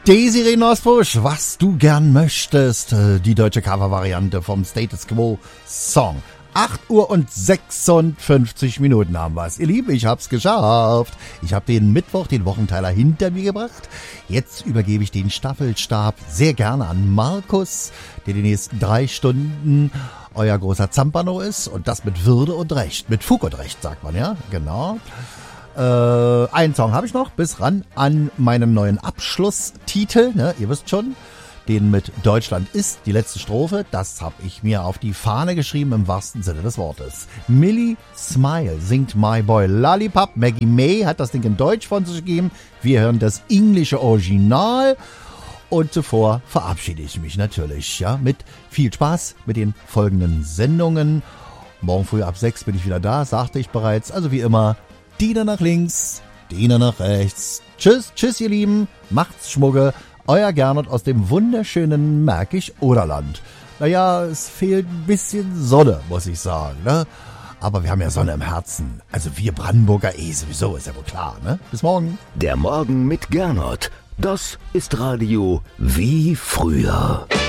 Desiree Nosbusch, was du gern möchtest. Die deutsche Cover-Variante vom Status Quo Song. 8 Uhr und 56 Minuten haben wir es. Ihr Lieben, ich hab's geschafft. Ich habe den Mittwoch, den Wochenteiler hinter mir gebracht. Jetzt übergebe ich den Staffelstab sehr gerne an Markus, der die nächsten 3 Stunden euer großer Zampano ist. Und das mit Würde und Recht. Mit Fug und Recht, sagt man, ja? Genau. Einen Song habe ich noch, bis ran an meinen neuen Abschlusstitel, ne? Ihr wisst schon. Den mit Deutschland ist, die letzte Strophe, das habe ich mir auf die Fahne geschrieben im wahrsten Sinne des Wortes. Millie Smile singt My Boy Lollipop. Maggie May hat das Ding in Deutsch von sich gegeben. Wir hören das englische Original. Und zuvor verabschiede ich mich natürlich, ja, mit viel Spaß mit den folgenden Sendungen. Morgen früh ab 6 bin ich wieder da, sagte ich bereits. Also wie immer, Diener nach links, Diener nach rechts. Tschüss, tschüss ihr Lieben, macht's Schmugge. Euer Gernot aus dem wunderschönen Märkisch-Oderland. Naja, es fehlt ein bisschen Sonne, muss ich sagen, ne? Aber wir haben ja Sonne im Herzen. Also wir Brandenburger sowieso, ist ja wohl klar, ne? Bis morgen. Der Morgen mit Gernot. Das ist Radio wie früher.